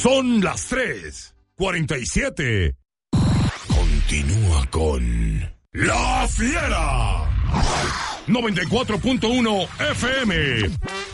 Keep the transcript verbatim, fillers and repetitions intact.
Son las tres cuarenta y siete. Continúa con La Fiera. noventa y cuatro punto uno F M.